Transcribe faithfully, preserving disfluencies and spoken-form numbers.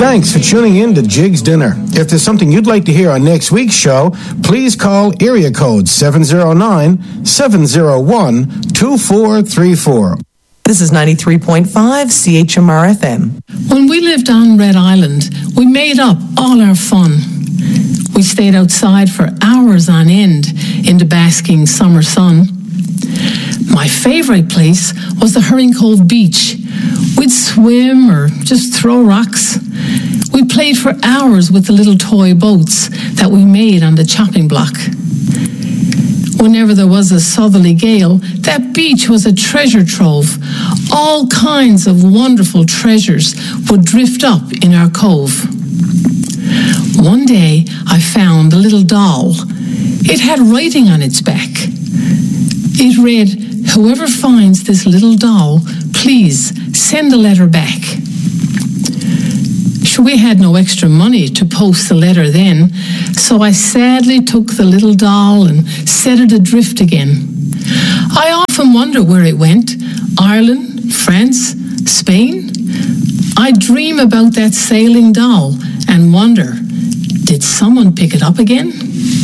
Thanks for tuning in to Jig's Dinner. If there's something you'd like to hear on next week's show, please call area code seven oh nine, seven oh one, two four three four. This is ninety-three point five C H M R F M. When we lived on Red Island, we made up all our fun. We stayed outside for hours on end in the basking summer sun. My favourite place was the Herring Cove Beach. We'd swim or just throw rocks. We played for hours with the little toy boats that we made on the chopping block. Whenever there was a southerly gale, that beach was a treasure trove. All kinds of wonderful treasures would drift up in our cove. One day, I found a little doll. It had writing on its back. It read, "Whoever finds this little doll, please send a letter back." Sure, we had no extra money to post the letter then, so I sadly took the little doll and set it adrift again. I often wonder where it went. Ireland, France, Spain? I dream about that sailing doll and wonder, did someone pick it up again?